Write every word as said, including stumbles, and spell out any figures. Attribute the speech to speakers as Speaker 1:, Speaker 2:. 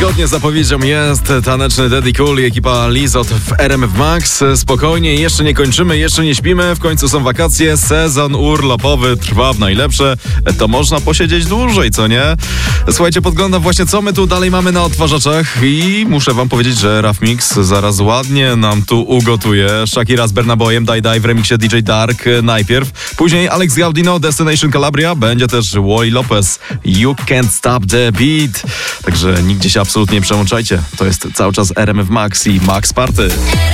Speaker 1: Zgodnie z zapowiedzią jest taneczny Daddy Cool i ekipa Lizot w R M F Max. Spokojnie, jeszcze nie kończymy, jeszcze nie śpimy, w końcu są wakacje, sezon urlopowy trwa w najlepsze, to można posiedzieć dłużej, co nie? Słuchajcie, podglądam właśnie, co my tu dalej mamy na odtwarzaczach i muszę wam powiedzieć, że Raf Mix zaraz ładnie nam tu ugotuje. Shakira z Burna Boyem, Die Die w remiksie D J Dark najpierw, później Alex Gaudino, Destination Calabria, będzie też Wally Lopez, You Can't Stop the Beat. Także nigdzie się absolutnie nie przełączajcie. To jest cały czas R M F Max i Max Party.